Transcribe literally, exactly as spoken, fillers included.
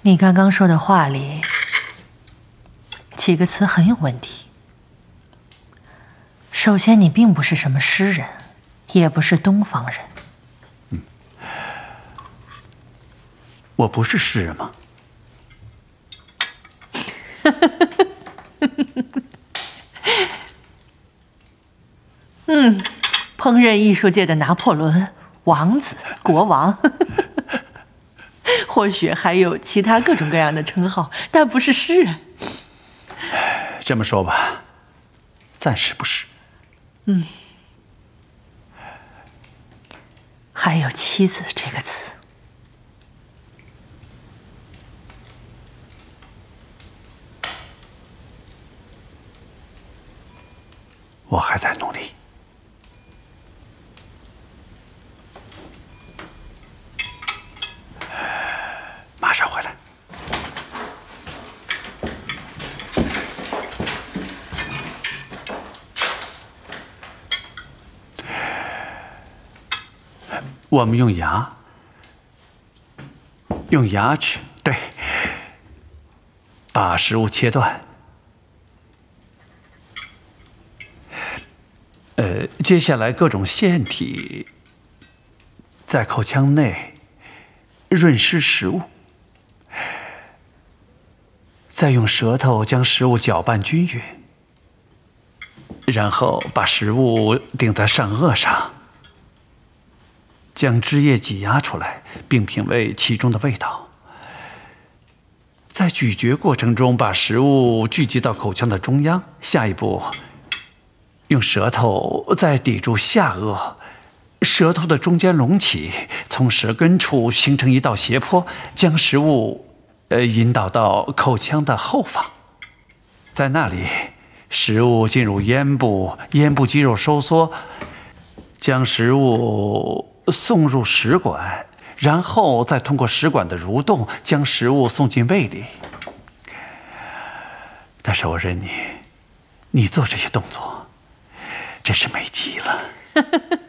你刚刚说的话里几个词很有问题。首先，你并不是什么诗人，也不是东方人。 嗯，我不是诗人吗？ 嗯，烹饪艺术界的拿破仑，王子、国王，或许还有其他各种各样的称号，但不是诗人。 这么说吧，暂时不是。 嗯，还有妻子这个词。 我还在努力。马上回来。我们用牙，用牙去，对，把食物切断。呃，接下来各种腺体在口腔内润湿食物，再用舌头将食物搅拌均匀，然后把食物顶在上颚上，将汁液挤压出来，并品味其中的味道。在咀嚼过程中，把食物聚集到口腔的中央。下一步，用舌头再抵住下颚，舌头的中间隆起，从舌根处形成一道斜坡，将食物呃引导到口腔的后方。在那里，食物进入咽部，咽部肌肉收缩，将食物送入食管，然后再通过食管的蠕动，将食物送进胃里。但是我认你，你做这些动作真是美极了。